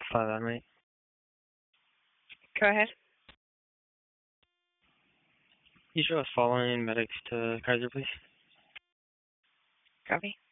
Fly that, mate. Go ahead. You show us following medics to Kaiser, please. Copy.